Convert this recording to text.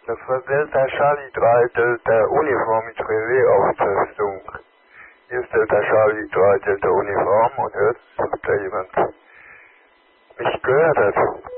Das war Delta Charlie 3, Delta Uniform mit Relaisaufrüstung. Hier ist Delta Charlie 3, Delta Uniform und jetzt, ob da jemand mich gehört hat.